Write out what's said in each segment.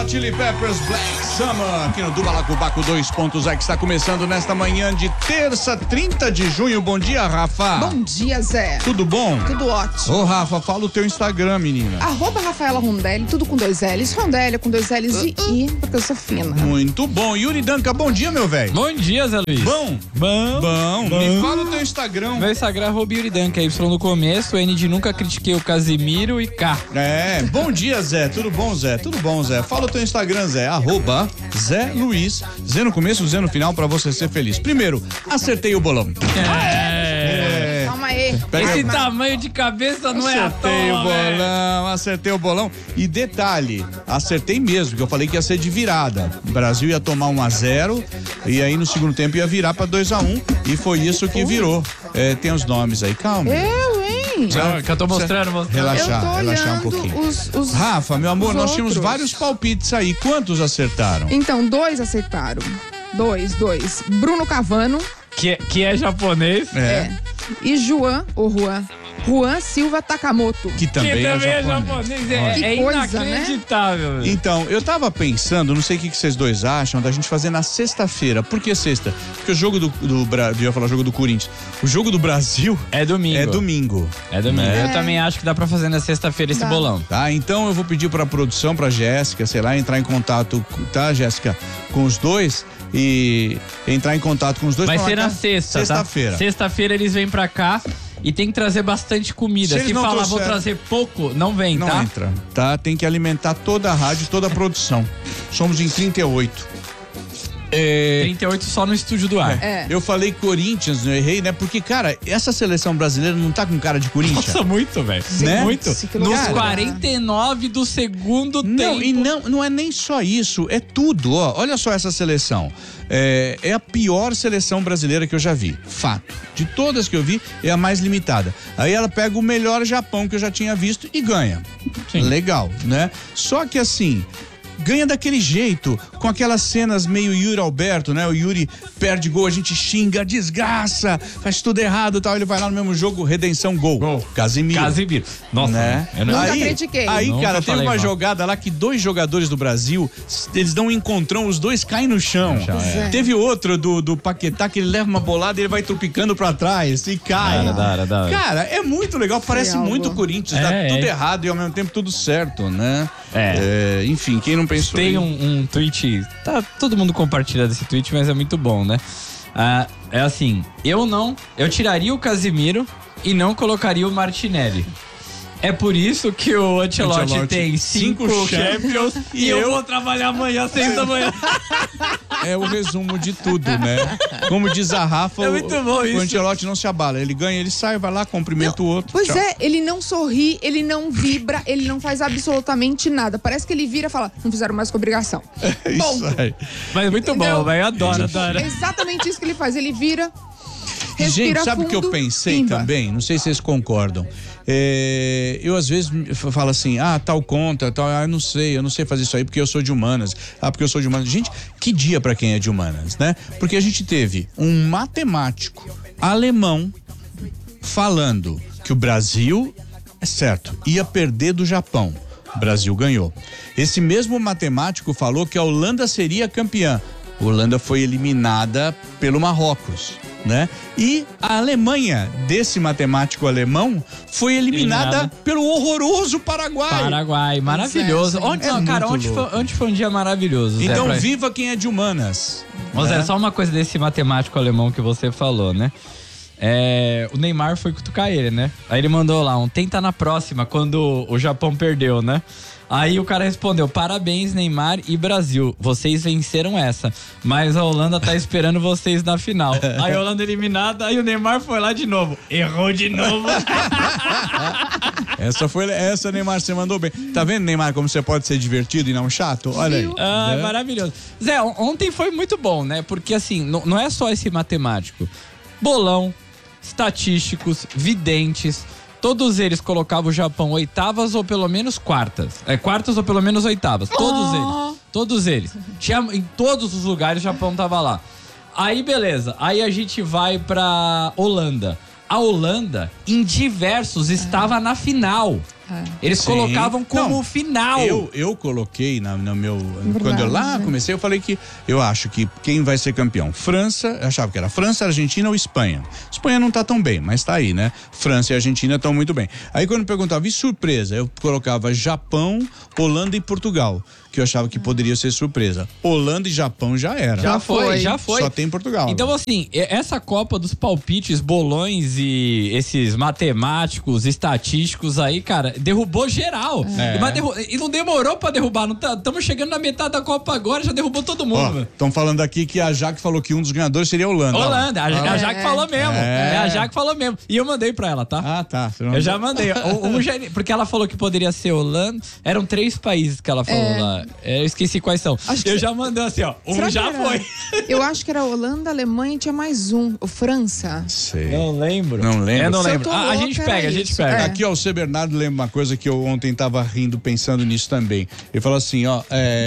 Hot Chili Peppers Black Summer, aqui no Dubalacubaco 2.0, que está começando nesta manhã de terça, 30 de junho. Bom dia, Rafa. Bom dia, Zé. Tudo bom? Tudo ótimo. Ô, Rafa, fala o teu Instagram, menina. @Rafaela Rondelli, tudo com 2 L's. Rondelli com 2 L's e I, porque eu sou fina. Muito bom. Yuri Danca, bom dia, meu velho. Bom dia, Zé Luiz. Bom? Bom. Me fala o teu Instagram. Meu Instagram é @YuriDanca, Y no começo, N de nunca critiquei o Casimiro e K. Bom dia, Zé. Tudo bom, Zé? Tudo bom, Zé. Fala o teu Instagram, Zé. @Zé Luiz. Z no começo, Z no final, pra você ser feliz. Primeiro, acertei o bolão. Calma aí. Esse tamanho de cabeça não é à toa, acertei o bolão. E detalhe, acertei mesmo, que eu falei que ia ser de virada. O Brasil ia tomar 1-0 e aí no segundo tempo ia virar pra 2-1 e foi isso que virou. Tem os nomes aí, calma. Que eu tô mostrando. Relaxar um pouquinho. Os Rafa, meu amor, nós tínhamos outros. vários palpites aí. Quantos acertaram? Então, 2 acertaram. Dois. Bruno Cavano. Que é japonês. E Juan Silva Takamoto. Que também é japonês. Que coisa, inacreditável. né? Então, eu tava pensando, não sei o que vocês dois acham, da gente fazer na sexta-feira. Por que sexta? Porque o jogo do Brasil, eu ia falar jogo do Corinthians. O jogo do Brasil É domingo. é domingo. Eu também acho que dá pra fazer na sexta-feira esse bolão. Tá, então eu vou pedir pra produção, pra Jéssica, sei lá, entrar em contato, tá, Jéssica, com os dois e entrar em contato com os dois. Vai pra ser na marcar sexta-feira. Sexta-feira eles vêm pra cá e tem que trazer bastante comida. Se Se não falar, trouxer- vou trazer pouco, não vem, Não tá? entra, tá? Tem que alimentar toda a rádio, toda a produção. Somos em 38. 38 só no estúdio do ar. Eu falei Corinthians, eu errei, né? Porque, cara, essa seleção brasileira não tá com cara de Corinthians. Nossa, muito, velho. Né? Muito. Que Nos loucura. 49 do segundo Não, tempo. e não é nem só isso, é tudo, ó. Olha só essa seleção. É a pior seleção brasileira que eu já vi. Fato. De todas que eu vi, é a mais limitada. Aí ela pega o melhor Japão que eu já tinha visto e ganha. Sim. Legal, né? Só que assim, ganha daquele jeito, com aquelas cenas meio Yuri Alberto, né? O Yuri perde gol, a gente xinga, desgraça, faz tudo errado e tal. Ele vai lá no mesmo jogo, redenção, gol. Casimiro. Nossa, Né? eu não... Nunca critiquei. Aí, Nunca cara, teve falei uma mal. jogada lá que 2 jogadores do Brasil, eles dão um encontrão, os dois caem no chão. Teve outro do Paquetá que ele leva uma bolada e ele vai tropicando pra trás e cai. Da hora. Cara, é muito legal, parece algo. muito Corinthians, dá tudo errado e ao mesmo tempo tudo certo, né? Enfim, quem não pensou Tem aí? um tweet, tá todo mundo compartilha desse tweet, mas é muito bom, né? É assim, eu tiraria o Casimiro e não colocaria o Martinelli. É por isso que o Ancelotti tem 5 Champions e eu vou trabalhar amanhã às 6 da manhã. É o resumo de tudo, né? Como diz a Rafa, É muito bom o isso. Ancelotti não se abala. Ele ganha, ele sai, vai lá, cumprimenta o outro. Pois tchau. ele não sorri, ele não vibra, ele não faz absolutamente nada. Parece que ele vira e fala, não fizeram mais com obrigação. É isso Ponto. aí. Mas é muito bom, velho. Adoro. É exatamente isso que ele faz. Ele vira, respira Gente, sabe o que eu fundo, pensei pimba. também? Não sei se vocês concordam. Eu às vezes falo assim, tal conta, tal, eu não sei fazer isso aí porque eu sou de humanas. Porque eu sou de humanas. Gente, que dia pra quem é de humanas, né? Porque a gente teve um matemático alemão falando que o Brasil, é certo, ia perder do Japão. O Brasil ganhou. Esse mesmo matemático falou que a Holanda seria campeã. A Holanda foi eliminada pelo Marrocos, né? E a Alemanha, desse matemático alemão, foi eliminada pelo horroroso Paraguai. Maravilhoso. Pois é, Ontem, cara, muito louco. ontem foi um dia maravilhoso. Zé, Então, pra- viva quem é de humanas. Ô Zé, né? só uma coisa desse matemático alemão que você falou, né? O Neymar foi cutucar ele, né? Aí ele mandou lá tenta na próxima, quando o Japão perdeu, né? Aí o cara respondeu, parabéns Neymar e Brasil, vocês venceram essa, mas a Holanda tá esperando vocês na final. Aí a Holanda eliminada, aí o Neymar foi lá de novo, errou de novo. Essa, Neymar, você mandou bem. Tá vendo, Neymar, como você pode ser divertido e não chato? Olha aí. Né? Maravilhoso. Zé, ontem foi muito bom, né? Porque assim, não é só esse matemático. Bolão, estatísticos, videntes, todos eles colocavam o Japão oitavas ou pelo menos quartas. Quartas ou pelo menos oitavas. Todos eles. Em todos os lugares o Japão tava lá. Aí beleza, aí a gente vai pra Holanda. A Holanda, em diversos, estava na final. Eles Sim. colocavam como Não, final. Eu coloquei no meu. Verdade, Quando eu lá né? comecei, eu falei que eu acho que quem vai ser campeão? França, eu achava que era França, Argentina ou Espanha. Espanha não tá tão bem, mas tá aí, né? França e Argentina estão muito bem. Aí quando perguntava, e surpresa? Eu colocava Japão, Holanda e Portugal, que eu achava que poderia ser surpresa. Holanda e Japão já era. Já foi. Só tem Portugal. Então, agora. assim, essa Copa dos palpites, bolões e esses matemáticos, estatísticos aí, cara, derrubou geral. E não demorou pra derrubar. Estamos chegando na metade da Copa agora, já derrubou todo mundo. Estão falando aqui que a Jaque falou que um dos ganhadores seria a Holanda. Holanda, a Jaque falou mesmo. É. A Jaque falou mesmo. E eu mandei pra ela, tá? Ah, tá. Eu já mandei. Porque ela falou que poderia ser Holanda. Eram 3 países que ela falou lá. Eu esqueci quais são. Acho que Eu já mandei assim, ó. Será que Já era? foi. Eu acho que era Holanda, Alemanha e tinha mais um. O França. Sei. Não lembro. Não lembro. Eu não Se eu lembro. tô A louca, gente pega, era a gente isso. pega. É. Aqui, ó, o C. Bernardo lembra uma coisa que eu ontem tava rindo, pensando nisso também. Ele falou assim, ó,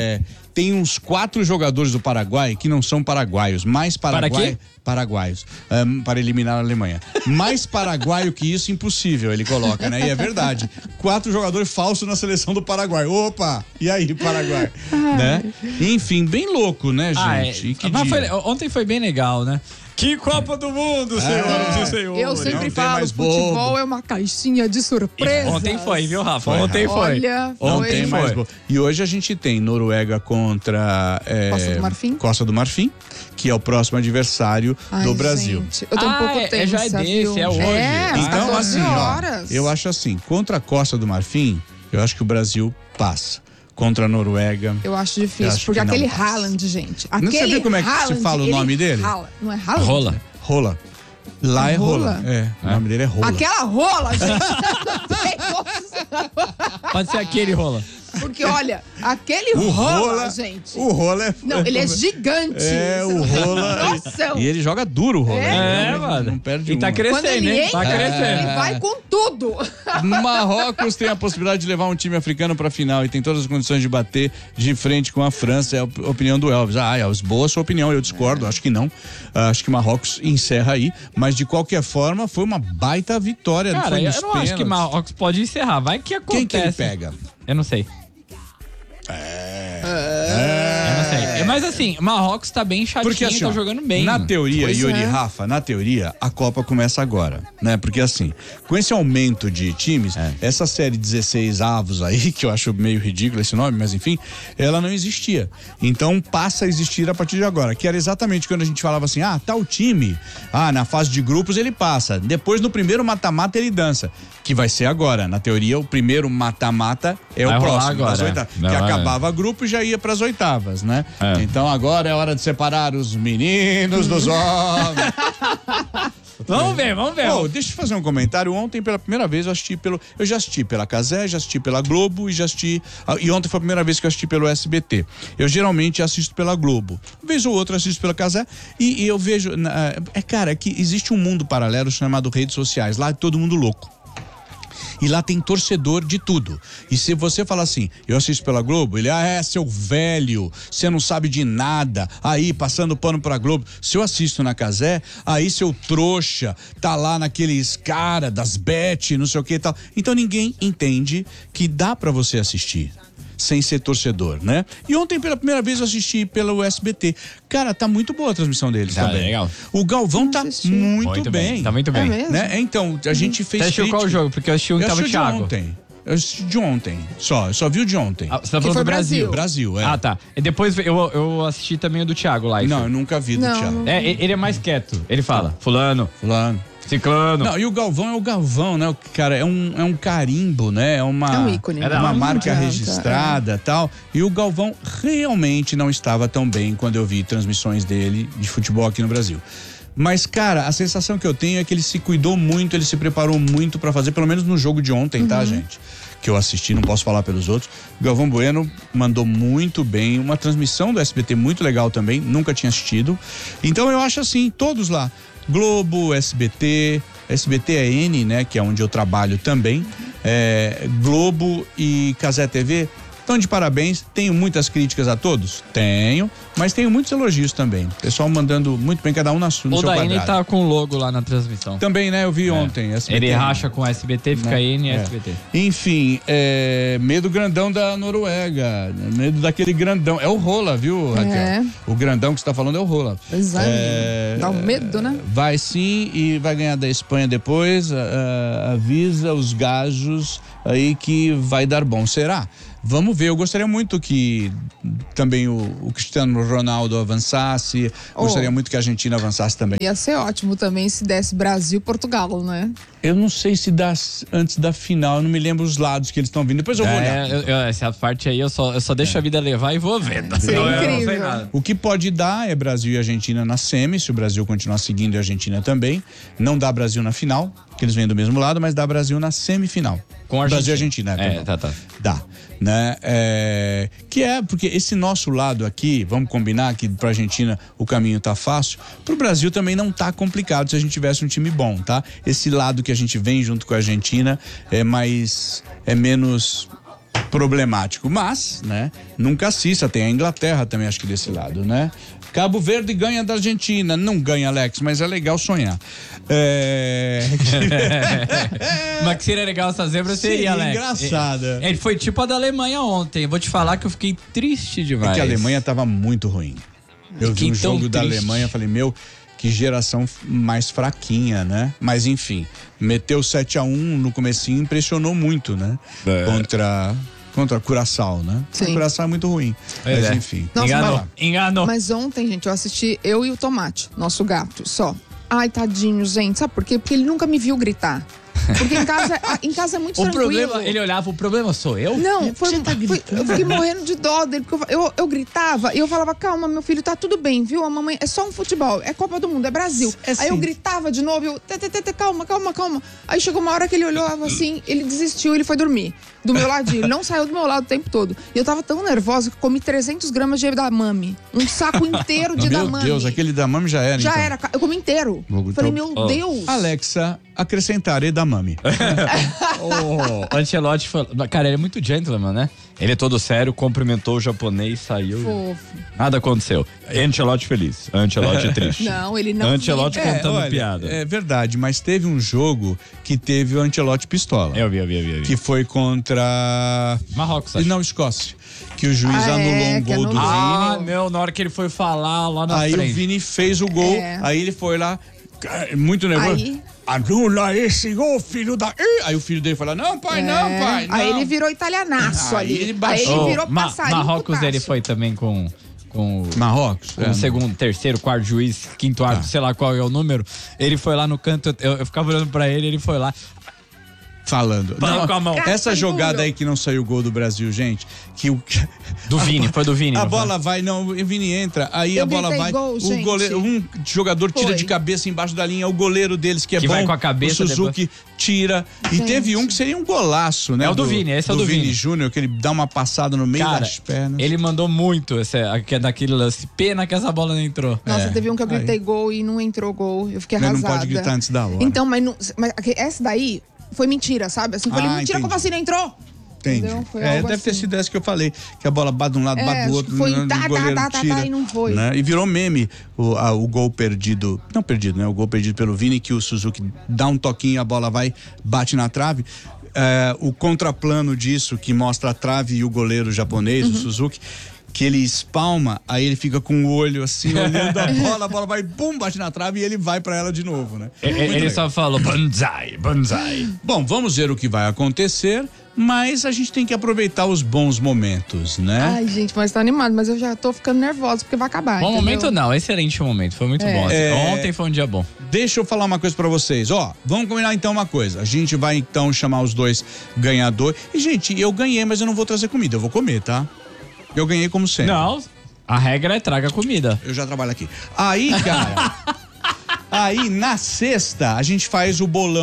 tem uns 4 jogadores do Paraguai que não são paraguaios, mais Para quê? paraguaios, para eliminar a Alemanha. Mais paraguaio que isso, impossível, ele coloca, né? E é verdade. 4 jogadores falsos na seleção do Paraguai. Opa! E aí, Paraguai? Né? Enfim, bem louco, né, gente? E que Mas dia? ontem foi bem legal, né? Que Copa do Mundo, senhoras e senhores. Eu não sempre tem falo, mais futebol bobo. é uma caixinha de surpresa. Ontem foi, viu, Rafa? Foi, Ontem foi. Olha, Não foi. tem mais. E hoje a gente tem Noruega contra Costa do Marfim. Costa do Marfim, que é o próximo adversário Ai, do Brasil. gente, eu tô um pouco tensa, já é desse, viu? é hoje. Então, 14 assim, ó, horas. eu acho assim, contra a Costa do Marfim, eu acho que o Brasil passa. Contra a Noruega. Eu acho difícil, Eu acho porque que não aquele passa. Haaland, gente. Não Aquele sabia como é que se Haaland, fala o nome dele? Não é Haaland? Rola. Rola. Lá é rola. Rola? O nome dele é Rola. Aquela rola, gente. Não tem noção. Pode ser aquele rola. Porque, olha, aquele O rola, gente. O Rola é... Não, ele é gigante. É, Você o não tem Rola... noção. E ele joga duro, o Rola. É, Ele mano. Não perde E tá uma. crescendo, Quando ele hein? entra, Tá ele crescendo. vai com tudo. Marrocos tem a possibilidade de levar um time africano pra final e tem todas as condições de bater de frente com a França. É a opinião do Elvis. Elvis, boa sua opinião, eu discordo, acho que não. Acho que Marrocos encerra aí, mas de qualquer forma foi uma baita vitória. Cara, foi eu nos não acho que pênaltis. Marrocos pode encerrar. Vai que acontece. Quem que ele pega? Eu não sei. Eu não sei. Mas assim, Marrocos tá bem chatinho, Porque assim, tá ó, jogando bem. na teoria, Pois Yuri e é. Rafa, na teoria, a Copa começa agora, né? Porque assim, com esse aumento de times, essa série 16 avos aí, que eu acho meio ridículo esse nome, mas enfim, ela não existia. Então passa a existir a partir de agora, que era exatamente quando a gente falava assim, tal time, na fase de grupos ele passa, depois no primeiro mata-mata ele dança, que vai ser agora. Na teoria, o primeiro mata-mata é Vai o rolar próximo, agora, das oitavas, Não, que é. acabava grupo e já ia pras oitavas, né? É. Então agora é hora de separar os meninos dos homens. Vamos ver. Pô, deixa eu fazer um comentário. Ontem, pela primeira vez, eu já assisti pela Cazé, já assisti pela Globo e já assisti. E ontem foi a primeira vez que eu assisti pelo SBT. Eu geralmente assisto pela Globo. Uma vez ou outra assisto pela Cazé e eu vejo. Cara, que existe um mundo paralelo chamado redes sociais. Lá é todo mundo louco. E lá tem torcedor de tudo. E se você falar assim, eu assisto pela Globo, ele, seu velho, você não sabe de nada, aí passando pano pra Globo. Se eu assisto na Cazé, aí seu trouxa, tá lá naqueles cara das bet, não sei o que e tal. Então ninguém entende que dá pra você assistir sem ser torcedor, né? E ontem, pela primeira vez, eu assisti pelo SBT. Cara, tá muito boa a transmissão deles Tá também. legal. O Galvão tá assisti. muito bem. Tá muito bem. É mesmo? Né? Então, a gente fez Você assistiu qual crítica. jogo? Porque eu assisti um que Eu tava o assisti de Thiago. ontem. Eu assisti de ontem. Eu só vi o de ontem. Você tá Que falando foi do Brasil. Brasil, é. Ah, tá. E depois eu assisti também o do Thiago lá. Não, eu nunca vi do Não. Thiago. Ele é mais quieto. Ele fala, fulano, Fulano. ciclano. Não, e o Galvão é o Galvão, né? O cara é um carimbo, né? É uma, É um ícone, né? uma Não marca adianta, registrada, tal. E o Galvão realmente não estava tão bem quando eu vi transmissões dele de futebol aqui no Brasil. Mas, cara, a sensação que eu tenho é que ele se cuidou muito, ele se preparou muito pra fazer, pelo menos no jogo de ontem, tá, gente? Que eu assisti, não posso falar pelos outros. O Galvão Bueno mandou muito bem, uma transmissão do SBT muito legal também, nunca tinha assistido. Então eu acho assim, todos lá, Globo, SBT é N, né, que é onde eu trabalho também, Globo e Cazé TV, Então, de parabéns. Tenho muitas críticas a todos? Tenho, mas tenho muitos elogios também. Pessoal mandando muito bem, cada um no seu O quadrado. Daíne tá com o logo lá na transmissão. Também, né? Eu vi ontem. SBT, Ele racha com SBT, fica N e É. SBT. Enfim, medo grandão da Noruega. Medo daquele grandão. É o Rola, viu, Raquel? É. O grandão que você tá falando é o Rola. Pois é, dá um medo, né? Vai sim e vai ganhar da Espanha depois. Avisa os gajos aí que vai dar bom. Será? Vamos ver. Eu gostaria muito que também o Cristiano Ronaldo avançasse. Gostaria muito que a Argentina avançasse também. Ia ser ótimo também se desse Brasil e Portugal, né? Eu não sei se dá antes da final. Eu não me lembro os lados que eles estão vindo. Depois eu vou olhar. Essa parte aí eu só deixo a vida levar e vou vendo. Seria Eu não sei incrível. nada. O que pode dar é Brasil e Argentina na semi, se o Brasil continuar seguindo e a Argentina também. Não dá Brasil na final, que eles vêm do mesmo lado, mas dá Brasil na semifinal. Com a Brasil e Argentina. Argentina. Tá. Dá, né? Que é porque esse nosso lado aqui, vamos combinar que pra Argentina o caminho tá fácil, pro Brasil também não tá complicado se a gente tivesse um time bom, tá? Esse lado que a gente vem junto com a Argentina é menos problemático, mas, né? Nunca assista, tem a Inglaterra também, acho que desse lado, né? Cabo Verde ganha da Argentina, não ganha, Alex, mas é legal sonhar. Mas que seria legal essa zebra, seria, Seria Alex. engraçada. Ele foi tipo a da Alemanha ontem. Vou te falar que eu fiquei triste demais. É que a Alemanha tava muito ruim. Eu vi Fiquei um tão jogo da triste. Alemanha, falei, que geração mais fraquinha, né? Mas enfim, meteu 7-1 no comecinho, impressionou muito, né? Contra Curaçao, né? Sim. Curaçao é muito ruim. Pois Mas é. enfim. Nossa, Enganou. Mas ontem, gente, eu assisti eu e o Tomate, nosso gato, só. Ai, tadinho, gente. Sabe por quê? Porque ele nunca me viu gritar. Porque em casa é muito O tranquilo. problema, ele olhava, o problema sou eu? Não, eu tá fiquei morrendo de dó dele, porque eu gritava e eu falava, calma, meu filho, tá tudo bem, viu? A mamãe, é só um futebol, é Copa do Mundo, é Brasil. Aí eu gritava de novo, calma. Aí chegou uma hora que ele olhava assim, ele desistiu, ele foi dormir do meu ladinho, ele não saiu do meu lado o tempo todo. E eu tava tão nervosa que comi 300 gramas de edamame, um saco inteiro de edamame. Meu Deus, aquele edamame já era, Já então. era, eu comi inteiro. Falei, meu Deus. Alexa, acrescentar edamame. O Ancelotti falou. Cara, ele é muito gentleman, né? Ele é todo sério, cumprimentou o japonês, saiu. Fofo. Nada aconteceu. Ancelotti feliz, Ancelotti triste. Não, ele não Ancelotti viu. contando piada. É verdade, mas teve um jogo que teve o Ancelotti pistola. Eu vi. Que foi contra... Marrocos, acho. Não, Escócia. Que o juiz anulou um que gol do anulou. Vini. Não, na hora que ele foi falar lá na Aí frente. o Vini fez o gol, aí ele foi lá, muito nervoso. Aí- Anula esse gol, filho da... Aí o filho dele falou, não, pai, não. Aí ele virou italianaço Aí ali. ele baixou. Aí ele virou Ma- passarinho. Marrocos putaço. ele foi também com o Marrocos? o segundo, terceiro, quarto juiz, quinto árbitro, sei lá qual é o número. Ele foi lá no canto, eu ficava olhando pra ele foi lá. Falando. Falando com a mão. Essa jogada Tudo. aí que não saiu o gol do Brasil, gente, que o... Do Vini, foi do Vini. A não foi? bola vai, não, o Vini entra, aí Eu a bola gritei vai, gol, o gente. goleiro, um jogador tira Foi. de cabeça embaixo da linha, o goleiro deles que é Que bom, vai com a cabeça o Suzuki tira, e Gente. teve um que seria um golaço, né? É o do Vini, esse é o do Vini. Júnior, que ele dá uma passada no meio Cara, das pernas. ele mandou muito daquele lance. Pena que essa bola não entrou. Nossa, teve um que eu gritei gol e não entrou gol. Eu fiquei Mas não arrasada. pode gritar antes da hora. Então, mas essa daí foi mentira, sabe? Assim, eu falei, mentira, entendi. como assim não entrou? Entendi. Entendeu? Foi algo Deve ter assim. sido essa que eu falei, que a bola bate de um lado, bate do acho outro, que foi o goleiro tira. e não foi. Né? E virou meme o gol perdido, não perdido, né? O gol perdido pelo Vini, que o Suzuki dá um toquinho, a bola vai, bate na trave. O contraplano disso, que mostra a trave e o goleiro japonês, o Suzuki, que ele espalma, aí ele fica com o olho assim, olhando a bola vai, bum, bate na trave e ele vai pra ela de novo, né? Ele só falou banzai. Bom, vamos ver o que vai acontecer, mas a gente tem que aproveitar os bons momentos, né? Ai, gente, mas tá animado, mas eu já tô ficando nervosa porque vai acabar. Bom entendeu? momento não, excelente momento, foi muito bom. Ontem foi um dia bom. Deixa eu falar uma coisa pra vocês, vamos combinar então uma coisa, a gente vai então chamar os dois ganhadores, e gente, eu ganhei, mas eu não vou trazer comida, eu vou comer, tá? Eu ganhei como sempre. Não, a regra é traga comida. Eu já trabalho aqui. Aí, cara, aí na sexta a gente faz o bolão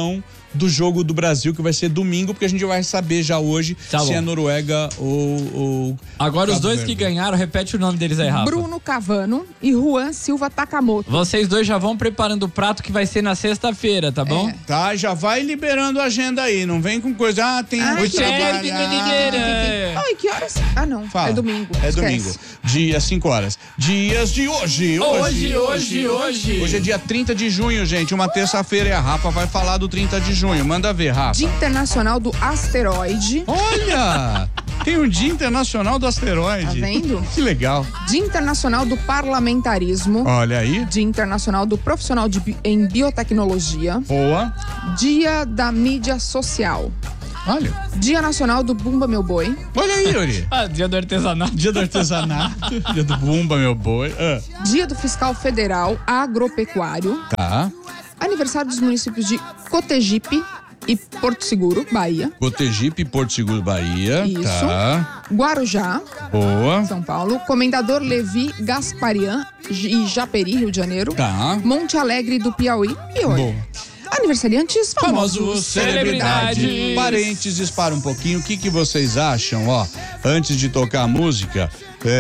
do jogo do Brasil, que vai ser domingo, porque a gente vai saber já hoje se é Noruega ou Agora, os Cabo dois Verde. que ganharam, repete o nome deles aí, Rafa. Bruno Cavano e Juan Silva Takamoto. Vocês dois já vão preparando o prato que vai ser na sexta-feira, tá bom? Tá, já vai liberando a agenda aí, não vem com coisa, tem Ai, que que trabalhar. Ai, que horas? Ah, não. Fala. É domingo. É esquece. domingo. Dia 5 horas. Dias de hoje. Hoje é dia 30 de junho, gente. Uma terça-feira e a Rafa vai falar do 30 de junho. Manda ver, Rafa. Dia Internacional do Asteroide. Olha! Tem um Dia Internacional do Asteroide. Tá vendo? Que legal. Dia Internacional do Parlamentarismo. Olha aí. Dia Internacional do Profissional em Biotecnologia. Boa. Dia da Mídia Social. Olha. Dia Nacional do Bumba Meu Boi. Olha aí, Yuri. Ah, dia do artesanato. Dia do artesanato. Dia do Bumba, meu boi. Dia do Fiscal Federal Agropecuário. Tá. Aniversário dos municípios de Cotegipe e Porto Seguro, Bahia. Cotegipe, Porto Seguro, Bahia. Isso. Tá. Guarujá, Boa. São Paulo. Comendador Levi Gasparian e Japeri, Rio de Janeiro. Tá. Monte Alegre do Piauí. E hoje. Boa. Aniversariantes famosos. celebridades. Parênteses para um pouquinho. O que vocês acham, ó? Antes de tocar a música.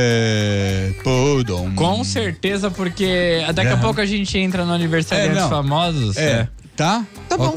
Com certeza, porque daqui a pouco a gente entra no aniversário dos famosos. Tá? Tá bom.